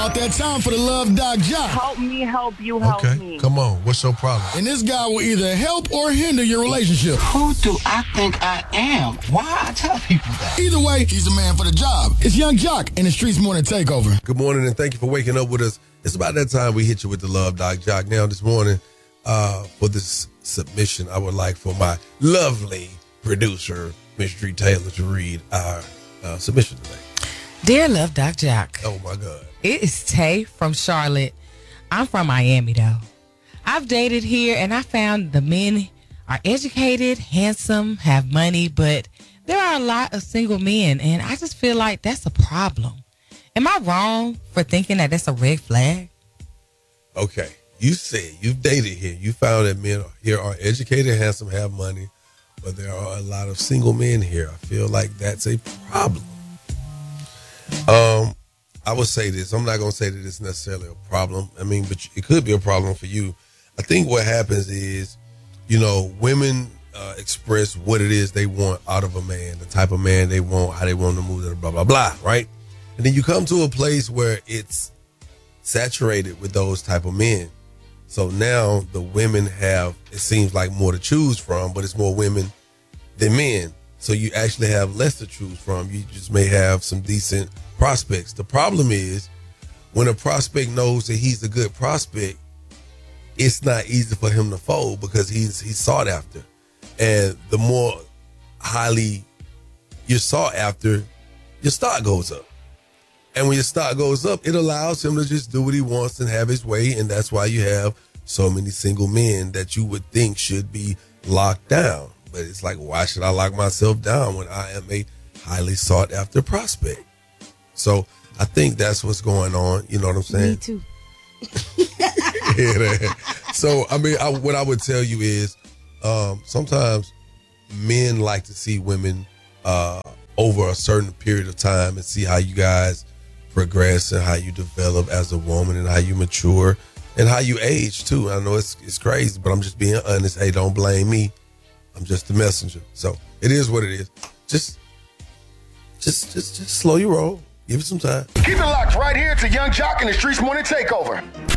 About that time for the Love Doc Jock. Help me, help you, help me. Come on. What's your problem? And this guy will either help or hinder your relationship. Who do I think I am? Why I tell people that? Either way, he's the man for the job. It's Young Jock in the Streets Morning Takeover. Good morning, and thank you for waking up with us. It's about that time we hit you with the Love Doc Jock. Now, this morning, for this submission, I would like for my lovely producer, Miss Dree Taylor, to read our submission today. Dear Love Doc Jock. Oh, my God. It is Tay from Charlotte. I'm from Miami, though. I've dated here, and I found the men are educated, handsome, have money, but there are a lot of single men, and I just feel like that's a problem. Am I wrong for thinking that that's a red flag? Okay. You said you've dated here. You found that men here are educated, handsome, have money, but there are a lot of single men here. I feel like that's a problem. I would say this. I'm not going to say that it's necessarily a problem. I mean, but it could be a problem for you. I think what happens is, women express what it is they want out of a man, the type of man they want, how they want to move, blah, blah, blah, right? And then you come to a place where it's saturated with those type of men. So now the women have, it seems like, more to choose from, but it's more women than men. So you actually have less to choose from. You just may have some decent prospects. The problem is when a prospect knows that he's a good prospect, it's not easy for him to fold because he's sought after. And the more highly you're sought after, your stock goes up. And when your stock goes up, it allows him to just do what he wants and have his way. And that's why you have so many single men that you would think should be locked down. But it's like, why should I lock myself down when I am a highly sought after prospect? So I think that's what's going on. You know what I'm saying? Me too. Yeah. So, I mean, what I would tell you is sometimes men like to see women over a certain period of time and see how you guys progress and how you develop as a woman and how you mature and how you age too. I know it's crazy, but I'm just being honest. Hey, don't blame me. I'm just the messenger. So it is what it is. Just slow your roll. Give it some time. Keep it locked right here to Young Jock in the Streets Morning Takeover.